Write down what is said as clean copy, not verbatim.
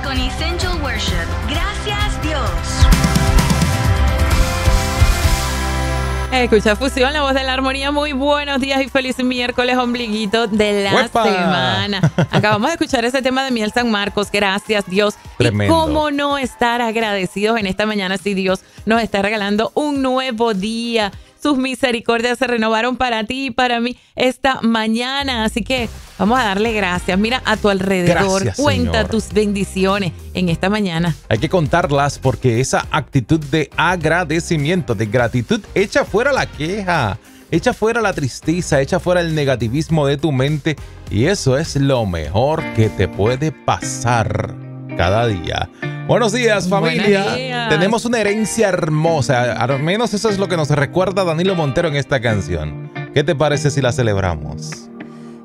con Essential Worship. Gracias, Dios. Escucha Fusión, la voz de la armonía. Muy buenos días y feliz miércoles, ombliguito de la ¡Uepa! semana. Acabamos de escuchar ese tema de Miel San Marcos. Gracias, Dios. Tremendo. Y cómo no estar agradecidos en esta mañana si Dios nos está regalando un nuevo día. Sus misericordias se renovaron para ti y para mí esta mañana. Así que vamos a darle gracias. Mira a tu alrededor. Gracias, Cuenta Señor. tus bendiciones en esta mañana. Hay que contarlas porque esa actitud de agradecimiento, de gratitud, echa fuera la queja, echa fuera la tristeza, echa fuera el negativismo de tu mente y eso es lo mejor que te puede pasar cada día. Buenos días, familia. Buenos días. Tenemos una herencia hermosa, al menos eso es lo que nos recuerda Danilo Montero en esta canción. ¿Qué te parece si la celebramos?